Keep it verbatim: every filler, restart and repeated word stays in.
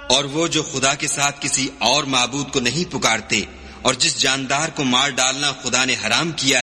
और वो जो खुदा के साथ किसी और माबूद को नहीं पुकारते और जिस जानदार को मार डालना खुदा ने हराम किया